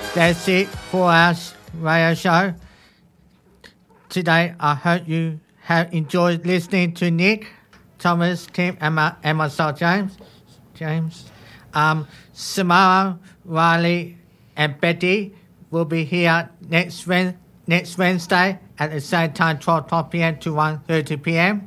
That's it for our radio show today. I hope you have enjoyed listening to Nick, Thomas, Tim, and myself, James. Samara, Riley, and Betty will be here next Wednesday at the same time, 12 p.m. to 1:30 p.m.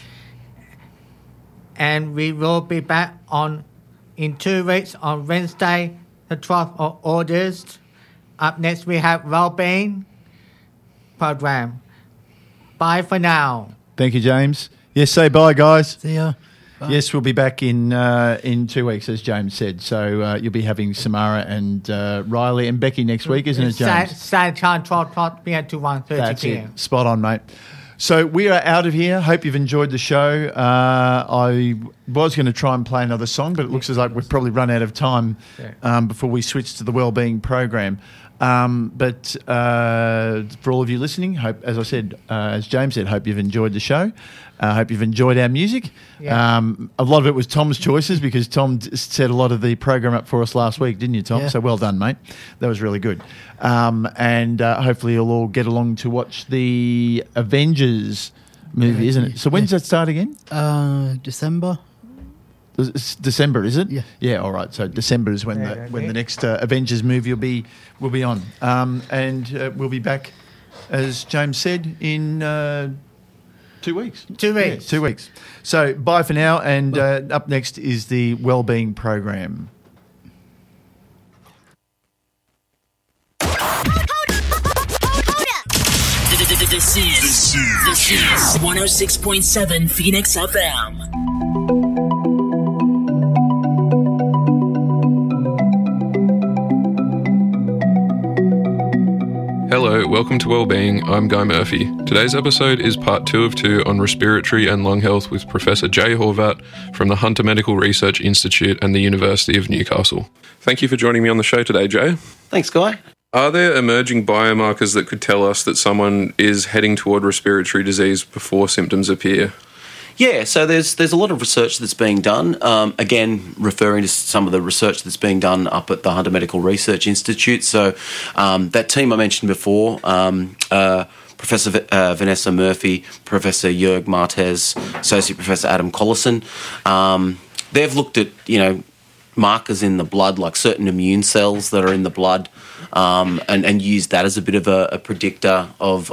And we will be back in 2 weeks on Wednesday, the 12th of August. Up next, we have Wellbeing Program. Bye for now. Thank you, James. Yes, say bye, guys. See ya. Bye. Yes, we'll be back in 2 weeks, as James said. So you'll be having Samara and Riley and Becky next week, isn't it, James? Same time, 12 p.m. to 1:30 That's p.m. it. Spot on, mate. So we are out of here. Hope you've enjoyed the show. I was going to try and play another song, but it looks as like we've probably run out of time before we switch to the Wellbeing program. But for all of you listening, hope, as I said, as James said, hope you've enjoyed the show. Hope you've enjoyed our music. Yeah. A lot of it was Tom's choices because Tom set a lot of the program up for us last week, didn't you, Tom? Yeah. So well done, mate. That was really good. And hopefully you'll all get along to watch the Avengers movie, isn't it? So when does that start again? December. It's December, is it? Yeah. Yeah. All right. So December is when the next Avengers movie will be on, and we'll be back, as James said, in 2 weeks. 2 weeks. Yeah, 2 weeks. So bye for now, and up next is the Wellbeing program. This is 106.7 Phoenix FM. Hello, welcome to Wellbeing. I'm Guy Murphy. Today's episode is part 2 of 2 on respiratory and lung health with Professor Jay Horvat from the Hunter Medical Research Institute and the University of Newcastle. Thank you for joining me on the show today, Jay. Thanks, Guy. Are there emerging biomarkers that could tell us that someone is heading toward respiratory disease before symptoms appear? Yeah, so there's a lot of research that's being done. Again, referring to some of the research that's being done up at the Hunter Medical Research Institute. So that team I mentioned before, Professor Vanessa Murphy, Professor Jörg Martez, Associate Professor Adam Collison, they've looked at, markers in the blood, like certain immune cells that are in the blood, and used that as a bit of a predictor of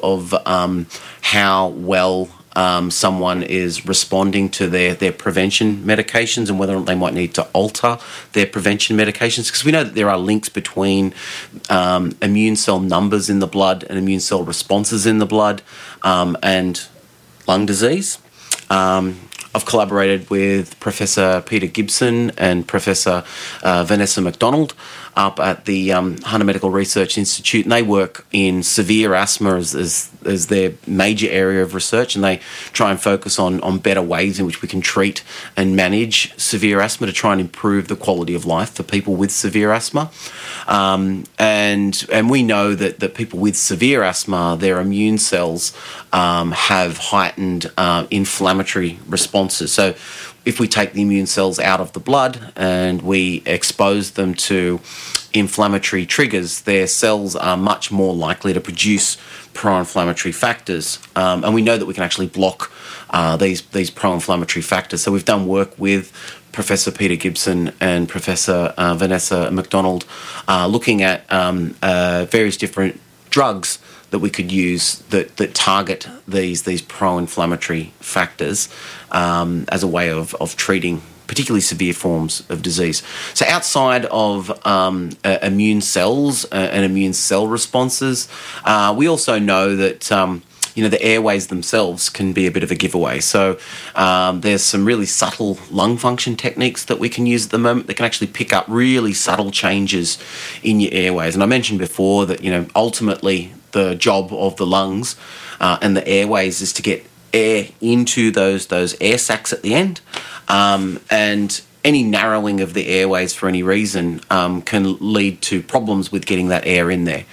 how well someone is responding to their prevention medications and whether or not they might need to alter their prevention medications, because we know that there are links between immune cell numbers in the blood and immune cell responses in the blood and lung disease. I've collaborated with Professor Peter Gibson and Professor Vanessa McDonald up at the Hunter Medical Research Institute, and they work in severe asthma as their major area of research, and they try and focus on better ways in which we can treat and manage severe asthma to try and improve the quality of life for people with severe asthma. And we know that people with severe asthma, their immune cells have heightened inflammatory responses. So if we take the immune cells out of the blood and we expose them to inflammatory triggers, their cells are much more likely to produce pro-inflammatory factors. And we know that we can actually block these pro-inflammatory factors. So we've done work with Professor Peter Gibson and Professor Vanessa McDonald looking at various different drugs that we could use that target these pro-inflammatory factors as a way of treating particularly severe forms of disease. So outside of immune cells and immune cell responses, we also know that the airways themselves can be a bit of a giveaway. So there's some really subtle lung function techniques that we can use at the moment that can actually pick up really subtle changes in your airways. And I mentioned before that, ultimately the job of the lungs and the airways is to get air into those air sacs at the end. And any narrowing of the airways for any reason can lead to problems with getting that air in there.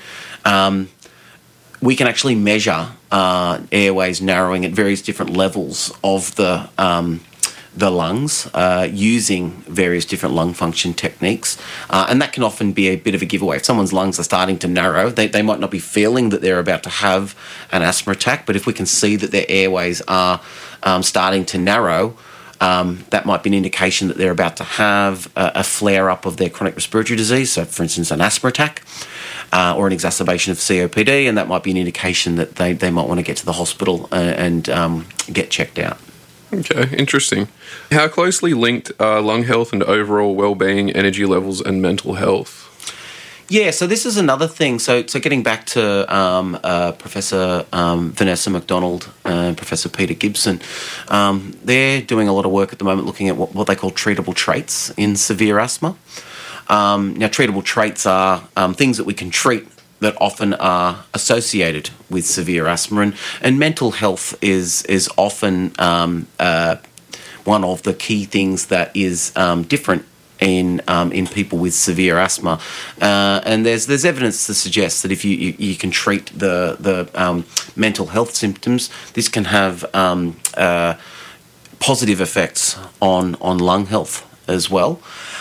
We can actually measure airways narrowing at various different levels of the the lungs using various different lung function techniques. And that can often be a bit of a giveaway. If someone's lungs are starting to narrow, they might not be feeling that they're about to have an asthma attack, but if we can see that their airways are starting to narrow, that might be an indication that they're about to have a flare-up of their chronic respiratory disease, so for instance an asthma attack or an exacerbation of COPD, and that might be an indication that they might want to get to the hospital and get checked out. Okay, interesting. How closely linked are lung health and overall well-being, energy levels, and mental health? Yeah, so this is another thing. So getting back to Professor Vanessa McDonald and Professor Peter Gibson, they're doing a lot of work at the moment looking at what they call treatable traits in severe asthma. Now, treatable traits are things that we can treat that often are associated with severe asthma, and mental health is often one of the key things that is different in people with severe asthma, and there's evidence to suggest that if you can treat the mental health symptoms, this can have positive effects on lung health as well.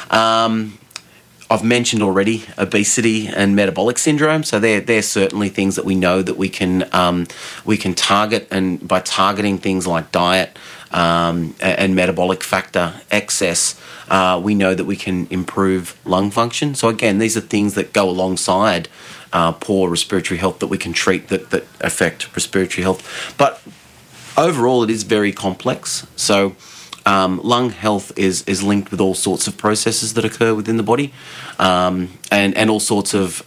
I've mentioned already obesity and metabolic syndrome, so they're certainly things that we know that we can target, and by targeting things like diet and metabolic factor excess, we know that we can improve lung function. So again, these are things that go alongside poor respiratory health that we can treat that affect respiratory health. But overall, it is very complex. So lung health is linked with all sorts of processes that occur within the body, and all sorts of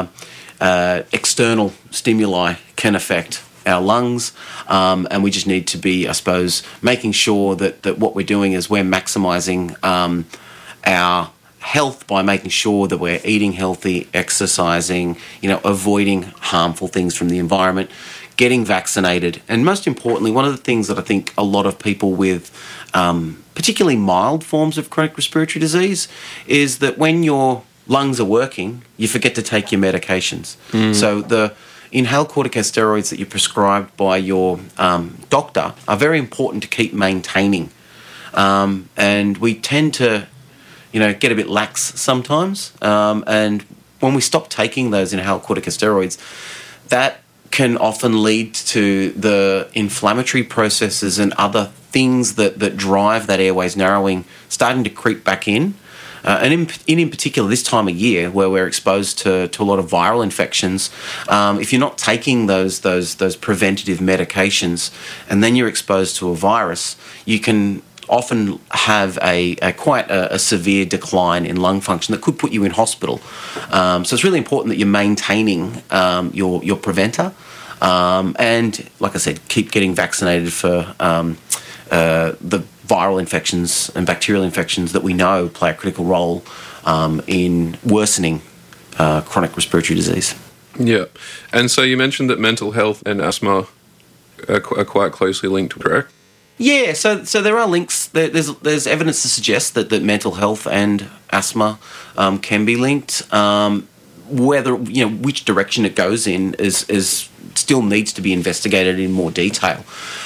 external stimuli can affect our lungs, and we just need to be, I suppose, making sure that what we're doing is we're maximising our health by making sure that we're eating healthy, exercising, avoiding harmful things from the environment, getting vaccinated, and most importantly, one of the things that I think a lot of people with particularly mild forms of chronic respiratory disease is that when your lungs are working, you forget to take your medications. So the inhaled corticosteroids that you're prescribed by your doctor are very important to keep maintaining. And we tend to, get a bit lax sometimes. And when we stop taking those inhaled corticosteroids, that can often lead to the inflammatory processes and other things that drive that airways narrowing starting to creep back in. And in particular, this time of year where we're exposed to a lot of viral infections, if you're not taking those preventative medications and then you're exposed to a virus, you can often have quite a severe decline in lung function that could put you in hospital. So it's really important that you're maintaining your preventer, and like I said, keep getting vaccinated for the viral infections and bacterial infections that we know play a critical role in worsening chronic respiratory disease. Yeah. And so you mentioned that mental health and asthma are quite closely linked, correct? Yeah, so there are links. There's evidence to suggest that mental health and asthma can be linked. Whether which direction it goes in is still needs to be investigated in more detail.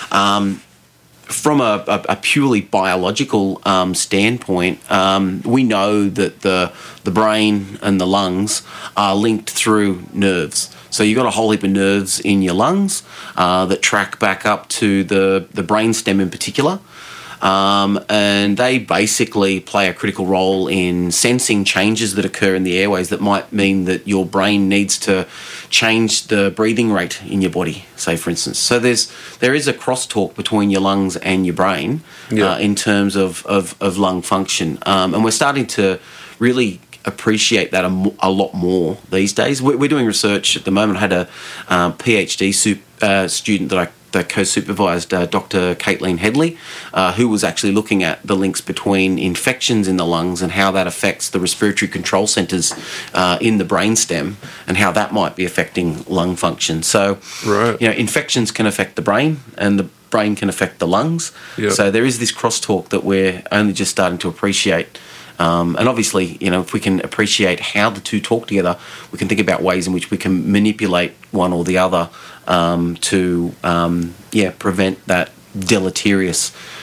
From a purely biological standpoint, we know that the brain and the lungs are linked through nerves. So you've got a whole heap of nerves in your lungs that track back up to the brainstem in particular. And they basically play a critical role in sensing changes that occur in the airways that might mean that your brain needs to change the breathing rate in your body, say, for instance. So there is a crosstalk between your lungs and your brain in terms of lung function. And we're starting to really appreciate that a lot more these days. We're doing research at the moment. I had a PhD student that I co-supervised, Dr. Caitlin Headley, who was actually looking at the links between infections in the lungs and how that affects the respiratory control centres in the brainstem and how that might be affecting lung function. So, infections can affect the brain and the brain can affect the lungs. Yep. So there is this crosstalk that we're only just starting to appreciate. And obviously, if we can appreciate how the two talk together, we can think about ways in which we can manipulate one or the other to prevent that deleterious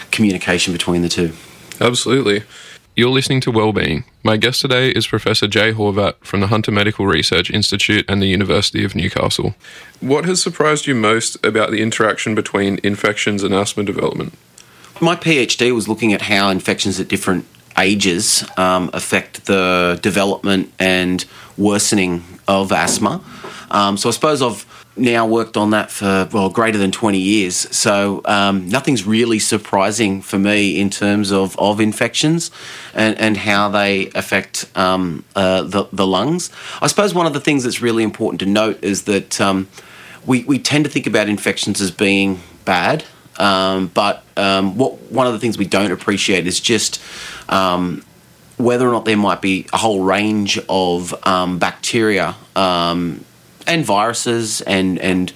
communication between the two. Absolutely. You're listening to Wellbeing. My guest today is Professor Jay Horvat from the Hunter Medical Research Institute and the University of Newcastle. What has surprised you most about the interaction between infections and asthma development? My PhD was looking at how infections at different ages affect the development and worsening of asthma. So I suppose I've now worked on that for, greater than 20 years. So nothing's really surprising for me in terms of infections and how they affect the lungs. I suppose one of the things that's really important to note is that we tend to think about infections as being bad, but one of the things we don't appreciate is just whether or not there might be a whole range of bacteria and viruses and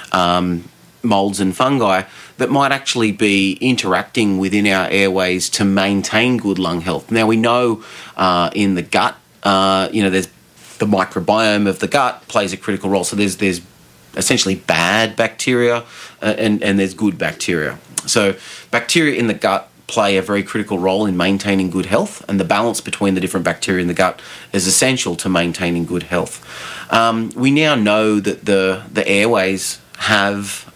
molds and fungi that might actually be interacting within our airways to maintain good lung health. Now, we know in the gut, there's the microbiome of the gut plays a critical role. So there's essentially bad bacteria and there's good bacteria. So bacteria in the gut play a very critical role in maintaining good health, and the balance between the different bacteria in the gut is essential to maintaining good health. We now know that the airways have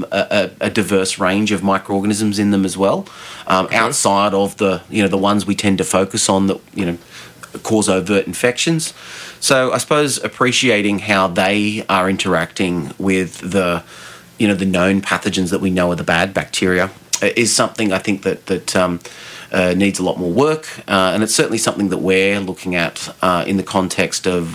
a diverse range of microorganisms in them as well, outside of the ones we tend to focus on that cause overt infections. So I suppose appreciating how they are interacting with the known pathogens that we know are the bad bacteria is something I think that needs a lot more work, and it's certainly something that we're looking at in the context of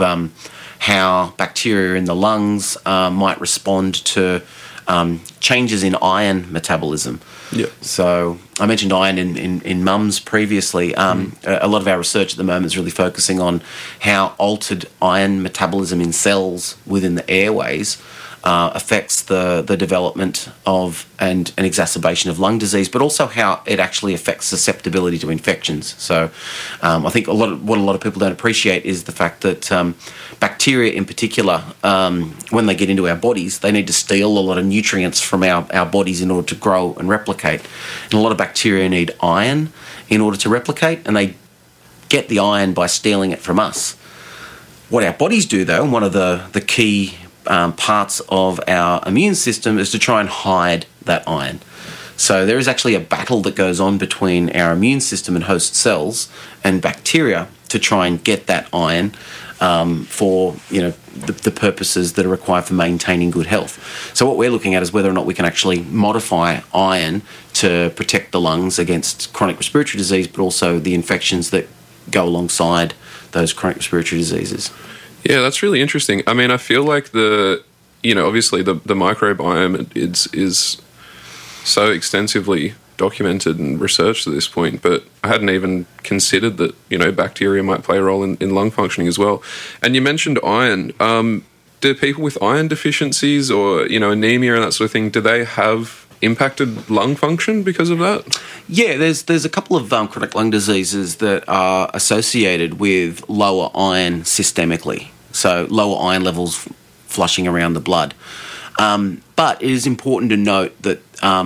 how bacteria in the lungs might respond to changes in iron metabolism. Yeah. So I mentioned iron in mums previously. A lot of our research at the moment is really focusing on how altered iron metabolism in cells within the airways affects the development of and an exacerbation of lung disease, but also how it actually affects susceptibility to infections. So I think what a lot of people don't appreciate is the fact that bacteria in particular, when they get into our bodies, they need to steal a lot of nutrients from our bodies in order to grow and replicate. And a lot of bacteria need iron in order to replicate, and they get the iron by stealing it from us. What our bodies do, though, and one of the key parts of our immune system is to try and hide that iron. So there is actually a battle that goes on between our immune system and host cells and bacteria to try and get that iron for the purposes that are required for maintaining good health. So what we're looking at is whether or not we can actually modify iron to protect the lungs against chronic respiratory disease, but also the infections that go alongside those chronic respiratory diseases. Yeah, that's really interesting. I mean, I feel like obviously the microbiome is so extensively documented and researched at this point, but I hadn't even considered that, bacteria might play a role in lung functioning as well. And you mentioned iron. Do people with iron deficiencies or, anemia and that sort of thing, do they have impacted lung function because of that? Yeah, there's a couple of chronic lung diseases that are associated with lower iron systemically, so lower iron levels flushing around the blood. But it is important to note that,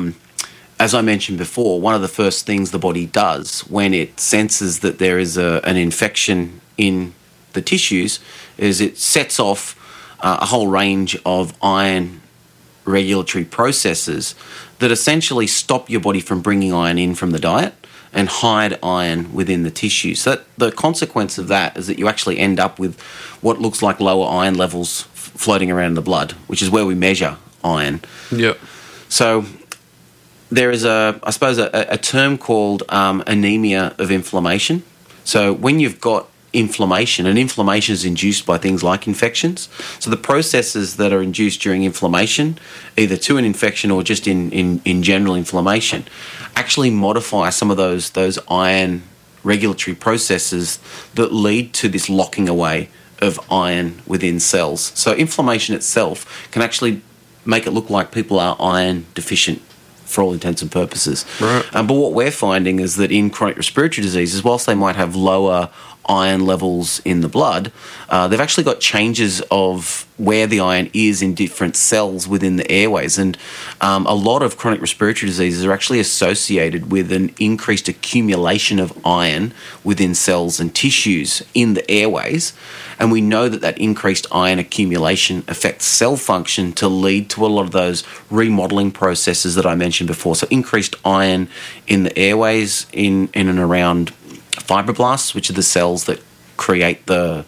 as I mentioned before, one of the first things the body does when it senses that there is an infection in the tissues is it sets off a whole range of iron regulatory processes that essentially stop your body from bringing iron in from the diet and hide iron within the tissue. So the consequence of that is that you actually end up with what looks like lower iron levels floating around in the blood, which is where we measure iron. Yep. So there is a term called anemia of inflammation. So when you've got inflammation, and inflammation is induced by things like infections. So the processes that are induced during inflammation, either to an infection or just in general inflammation, actually modify some of those iron regulatory processes that lead to this locking away of iron within cells. So inflammation itself can actually make it look like people are iron deficient for all intents and purposes. Right. But what we're finding is that in chronic respiratory diseases, whilst they might have lower iron levels in the blood, they've actually got changes of where the iron is in different cells within the airways. And a lot of chronic respiratory diseases are actually associated with an increased accumulation of iron within cells and tissues in the airways. And we know that that increased iron accumulation affects cell function to lead to a lot of those remodeling processes that I mentioned before. So increased iron in the airways, in and around fibroblasts, which are the cells that create the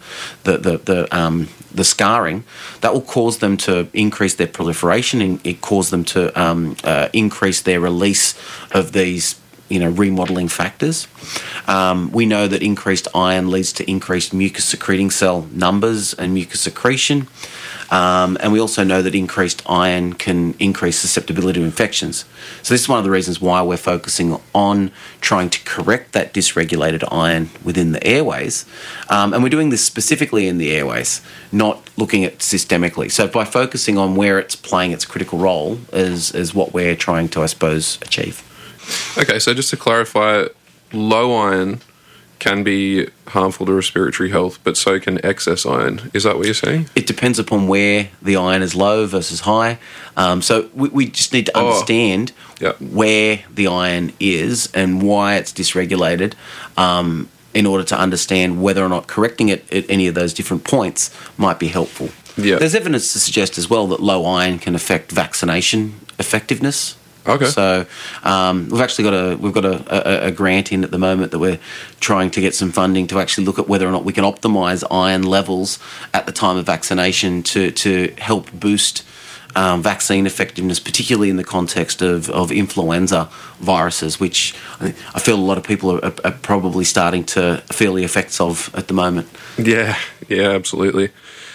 scarring, that will cause them to increase their proliferation, and it cause them to increase their release of these remodeling factors. We know that increased iron leads to increased mucus secreting cell numbers and mucus secretion. And we also know that increased iron can increase susceptibility to infections. So this is one of the reasons why we're focusing on trying to correct that dysregulated iron within the airways. And we're doing this specifically in the airways, not looking at systemically. So by focusing on where it's playing its critical role is what we're trying to, I suppose, achieve. Okay, so just to clarify, low iron can be harmful to respiratory health, but so can excess iron. Is that what you're saying? It depends upon where the iron is low versus high. So we just need to understand where the iron is and why it's dysregulated in order to understand whether or not correcting it at any of those different points might be helpful. Yeah. There's evidence to suggest as well that low iron can affect vaccination effectiveness. Okay. So we've actually got a grant in at the moment that we're trying to get some funding to actually look at whether or not we can optimise iron levels at the time of vaccination to help boost vaccine effectiveness, particularly in the context of influenza viruses, which I feel a lot of people are probably starting to feel the effects of at the moment. Yeah, absolutely.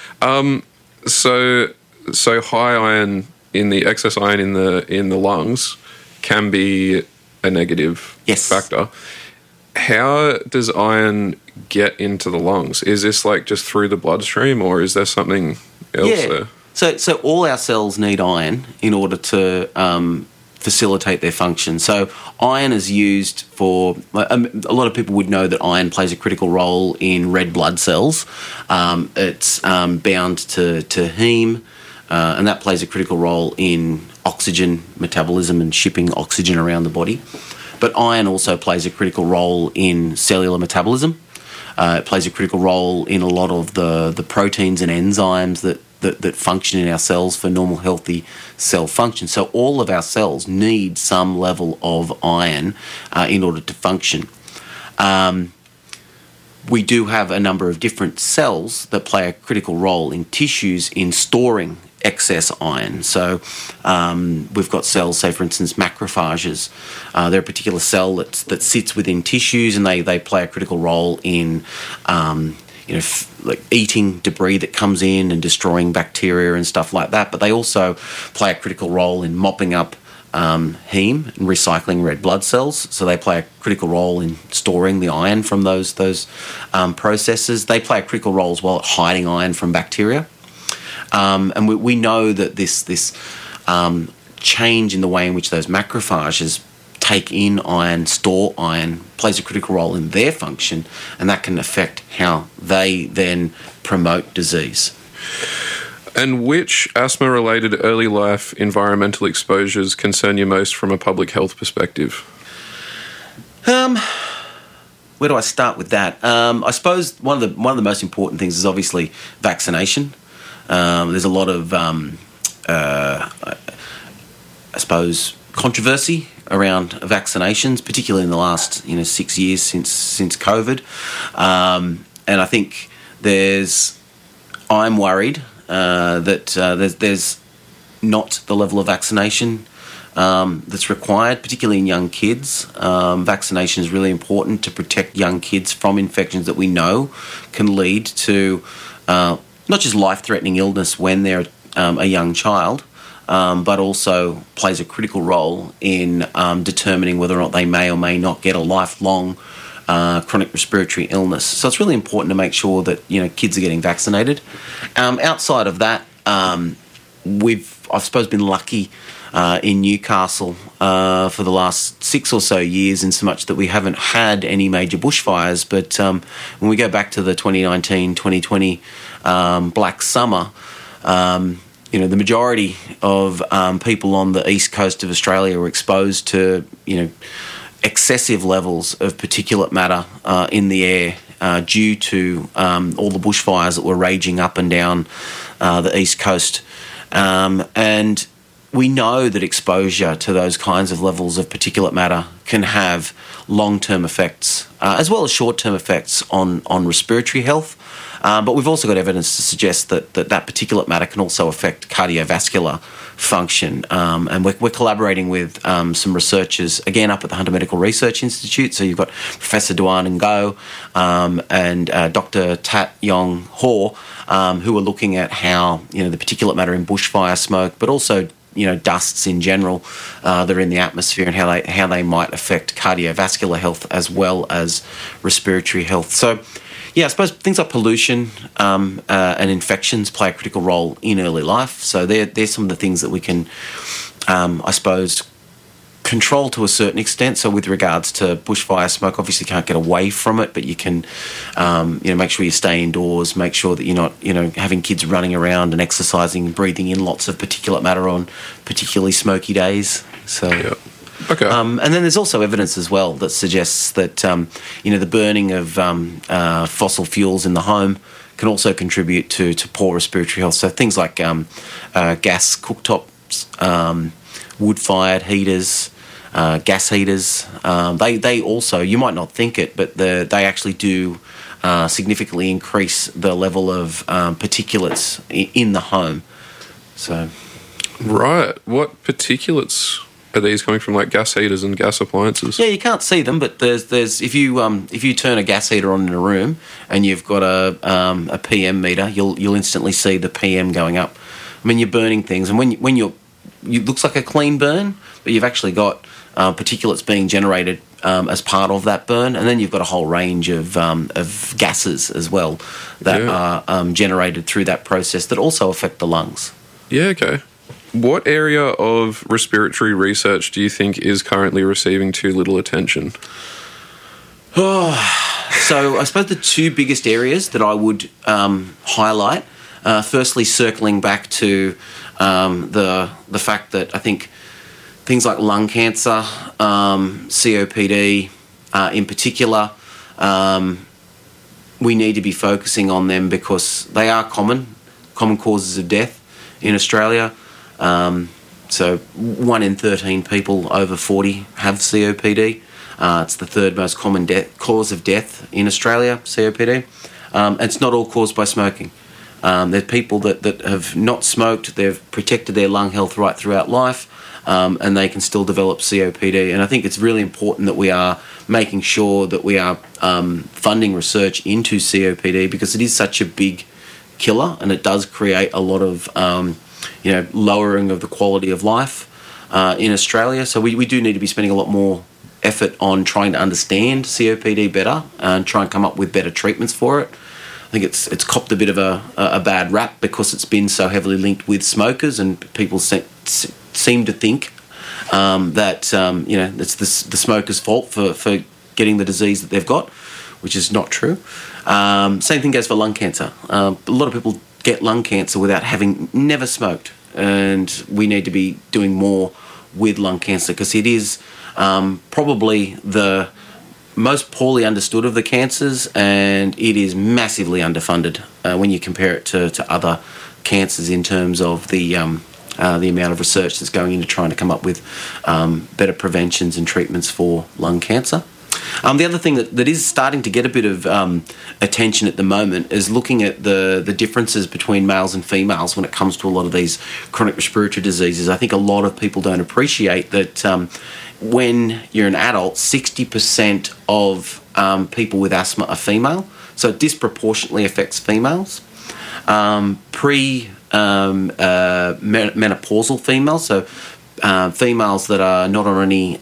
So high iron in the excess iron in the lungs can be a negative factor. How does iron get into the lungs? Is this like just through the bloodstream, or is there something else there? So all our cells need iron in order to facilitate their function. So iron is used for, a lot of people would know that iron plays a critical role in red blood cells. It's bound to heme, and that plays a critical role in oxygen metabolism and shipping oxygen around the body. But iron also plays a critical role in cellular metabolism. It plays a critical role in a lot of the proteins and enzymes that function in our cells for normal healthy cell function. So all of our cells need some level of iron in order to function. We do have a number of different cells that play a critical role in tissues in storing excess iron. So we've got cells, say for instance macrophages. They're a particular cell that sits within tissues, and they play a critical role in like eating debris that comes in and destroying bacteria and stuff like that. But they also play a critical role in mopping up heme and recycling red blood cells. So they play a critical role in storing the iron from those processes. They play a critical role as well at hiding iron from bacteria. And we know that this change in the way in which those macrophages take in iron, store iron, plays a critical role in their function, and that can affect how they then promote disease. And which asthma-related early life environmental exposures concern you most from a public health perspective? Where do I start with that? I suppose one of the most important things is obviously vaccination. There's a lot of, I suppose, controversy around vaccinations, particularly in the last 6 years since COVID, and I think I'm worried that there's not the level of vaccination that's required, particularly in young kids. Vaccination is really important to protect young kids from infections that we know can lead to not just life-threatening illness when they're a young child, but also plays a critical role in determining whether or not they may or may not get a lifelong chronic respiratory illness. So it's really important to make sure that kids are getting vaccinated. Outside of that, I suppose, been lucky in Newcastle for the last 6 or so years, in so much that we haven't had any major bushfires. But when we go back to the 2019-2020 Black Summer, the majority of people on the east coast of Australia were exposed to, excessive levels of particulate matter in the air due to all the bushfires that were raging up and down the east coast. And we know that exposure to those kinds of levels of particulate matter can have long-term effects, as well as short-term effects on respiratory health. But we've also got evidence to suggest that particulate matter can also affect cardiovascular function. And we're collaborating with some researchers, again, up at the Hunter Medical Research Institute. So you've got Professor Duan Ngo and Dr. Tat Yong Ho, who are looking at how, the particulate matter in bushfire smoke, but also dusts in general that are in the atmosphere, and how they might affect cardiovascular health as well as respiratory health. So, I suppose things like pollution and infections play a critical role in early life. So they're some of the things that we can, I suppose, control to a certain extent. So with regards to bushfire smoke, obviously can't get away from it, but you can, make sure you stay indoors, make sure that you're not, having kids running around and exercising and breathing in lots of particulate matter on particularly smoky days. So. Yeah. Okay. And then there's also evidence as well that suggests that, the burning of fossil fuels in the home can also contribute to poor respiratory health. So things like gas cooktops, wood-fired heaters, gas heaters, they also, you might not think it, but they actually do significantly increase the level of particulates in the home. So, right. What particulates are these coming from, like gas heaters and gas appliances? Yeah, you can't see them, but there's if you turn a gas heater on in a room and you've got a PM meter, you'll instantly see the PM going up. I mean, you're burning things, and when you looks like a clean burn, but you've actually got particulates being generated as part of that burn, and then you've got a whole range of gases as well that are generated through that process that also affect the lungs. Yeah. Okay. What area of respiratory research do you think is currently receiving too little attention? So I suppose the two biggest areas that I would highlight, firstly, circling back to the fact that I think things like lung cancer, COPD in particular, we need to be focusing on them because they are common causes of death in Australia. So 1 in 13 people over 40 have COPD. It's the third most common cause of death in Australia, COPD. It's not all caused by smoking. There's people that have not smoked, they've protected their lung health right throughout life, and they can still develop COPD. And I think it's really important that we are making sure that we are funding research into COPD because it is such a big killer, and it does create a lot of lowering of the quality of life in Australia. So we do need to be spending a lot more effort on trying to understand COPD better and try and come up with better treatments for it. I think it's copped a bit of a bad rap because it's been so heavily linked with smokers, and people seem to think that it's the smoker's fault for getting the disease that they've got, which is not true. Same thing goes for lung cancer. A lot of people get lung cancer without having never smoked, and we need to be doing more with lung cancer because it is probably the most poorly understood of the cancers, and it is massively underfunded when you compare it to other cancers in terms of the amount of research that's going into trying to come up with better preventions and treatments for lung cancer. The other thing that is starting to get a bit of attention at the moment is looking at the differences between males and females when it comes to a lot of these chronic respiratory diseases. I think a lot of people don't appreciate that when you're an adult, 60% of people with asthma are female, so it disproportionately affects females. Menopausal females, so females that are not on any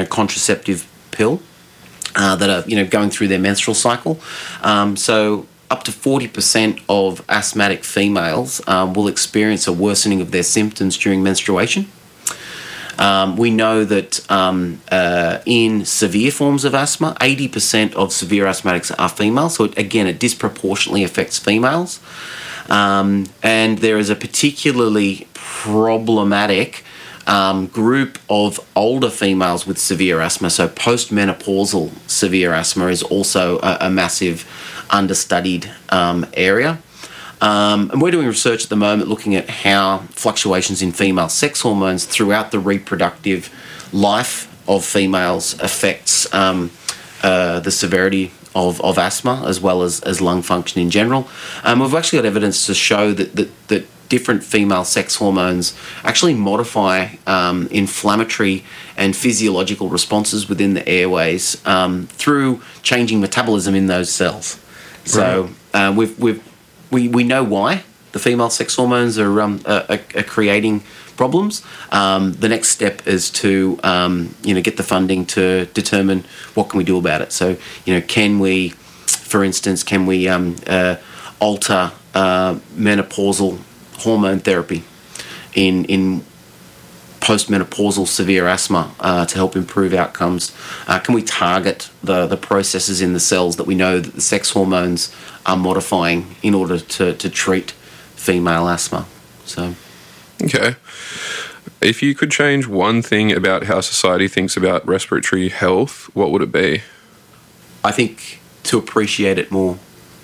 contraceptive pill, that are going through their menstrual cycle. So up to 40% of asthmatic females will experience a worsening of their symptoms during menstruation. We know that in severe forms of asthma, 80% of severe asthmatics are female. So, it disproportionately affects females. And there is a particularly problematic group of older females with severe asthma. So, postmenopausal severe asthma is also a massive understudied area. And we're doing research at the moment looking at how fluctuations in female sex hormones throughout the reproductive life of females affects the severity of asthma as well as lung function in general. We've actually got evidence to show that different female sex hormones actually modify inflammatory and physiological responses within the airways through changing metabolism in those cells. So we know why the female sex hormones are creating problems. The next step is to get the funding to determine what can we do about it. So can we, for instance, alter menopausal hormone therapy in postmenopausal severe asthma to help improve outcomes? Can we target the processes in the cells that we know that the sex hormones are modifying in order to treat female asthma? So, okay. If you could change one thing about how society thinks about respiratory health, what would it be? I think to appreciate it more.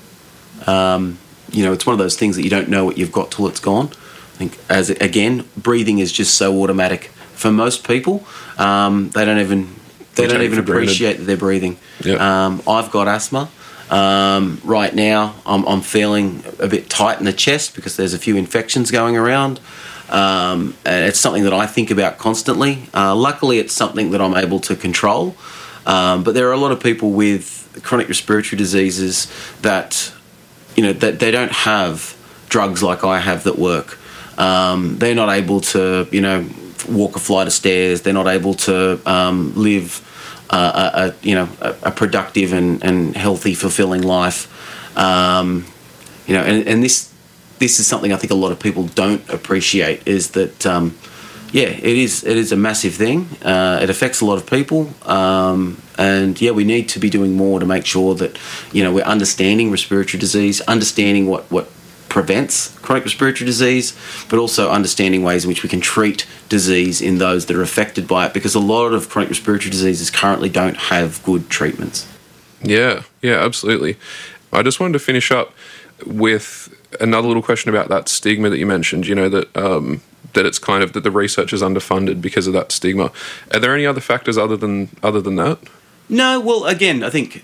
It's one of those things that you don't know what you've got till it's gone. I think, breathing is just so automatic for most people. They don't even appreciate that they're breathing. Yep. I've got asthma. Right now, I'm feeling a bit tight in the chest because there's a few infections going around. And it's something that I think about constantly. Luckily, it's something that I'm able to control. But there are a lot of people with chronic respiratory diseases that that they don't have drugs like I have that work. They're not able to, walk a flight of stairs. They're not able to live a productive and healthy, fulfilling life. And this is something I think a lot of people don't appreciate, is that it is a massive thing. It affects a lot of people, and we need to be doing more to make sure that we're understanding respiratory disease, understanding what prevents chronic respiratory disease, but also understanding ways in which we can treat disease in those that are affected by it, because a lot of chronic respiratory diseases currently don't have good treatments. Yeah, absolutely. I just wanted to finish up with another little question about that stigma that you mentioned, that it's kind of that the research is underfunded because of that stigma. Are there any other factors other than that? No, well, again, I think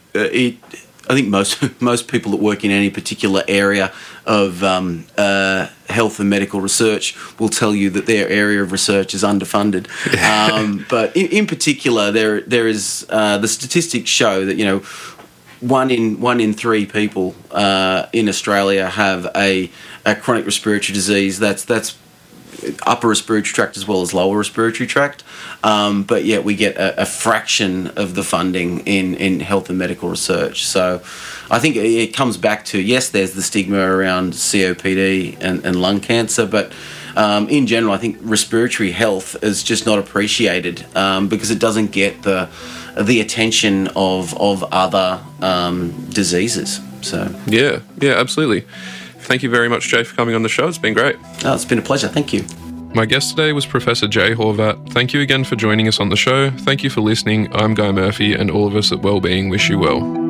most people that work in any particular area of health and medical research will tell you that their area of research is underfunded. But in particular, there is the statistics show that one in three people in Australia have a chronic respiratory disease. That's upper respiratory tract as well as lower respiratory tract, but yet we get a fraction of the funding in health and medical research. So I think it comes back to, yes, there's the stigma around COPD and lung cancer, but in general I think respiratory health is just not appreciated because it doesn't get the attention of other diseases. So yeah, absolutely. Thank you very much, Jay, for coming on the show. It's been great. Oh, it's been a pleasure. Thank you. My guest today was Professor Jay Horvat. Thank you again for joining us on the show. Thank you for listening. I'm Guy Murphy, and all of us at Wellbeing wish you well.